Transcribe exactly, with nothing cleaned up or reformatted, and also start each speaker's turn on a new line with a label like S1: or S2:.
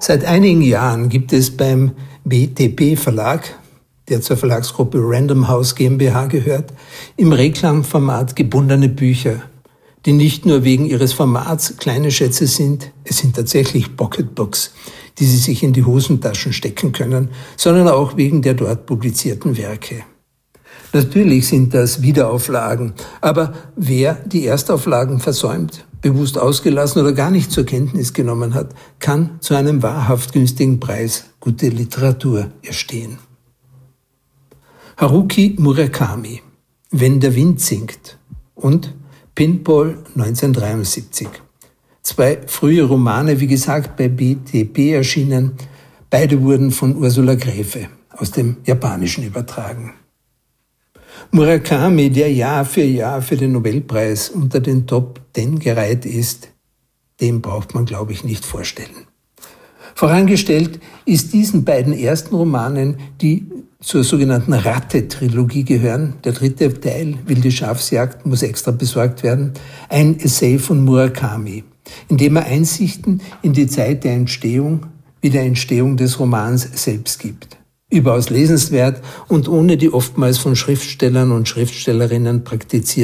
S1: Seit einigen Jahren gibt es beim B T P Verlag, der zur Verlagsgruppe Random House GmbH gehört, im Reklamformat gebundene Bücher, die nicht nur wegen ihres Formats kleine Schätze sind, es sind tatsächlich Pocketbooks, die Sie sich in die Hosentaschen stecken können, sondern auch wegen der dort publizierten Werke. Natürlich sind das Wiederauflagen, aber wer die Erstauflagen versäumt, bewusst ausgelassen oder gar nicht zur Kenntnis genommen hat, kann zu einem wahrhaft günstigen Preis gute Literatur erstehen. Haruki Murakami, Wenn der Wind singt und Pinball neunzehnhundertdreiundsiebzig. Zwei frühe Romane, wie gesagt, bei B T P erschienen. Beide wurden von Ursula Gräfe aus dem Japanischen übertragen. Murakami, der Jahr für Jahr für den Nobelpreis unter den Top Ten gereiht ist, dem braucht man, glaube ich, nicht vorstellen. Vorangestellt ist diesen beiden ersten Romanen, die zur sogenannten Ratte-Trilogie gehören, der dritte Teil, Wilde Schafsjagd, muss extra besorgt werden, ein Essay von Murakami, in dem er Einsichten in die Zeit der Entstehung wie der Entstehung des Romans selbst gibt. Überaus lesenswert und ohne die oftmals von Schriftstellern und Schriftstellerinnen praktizierte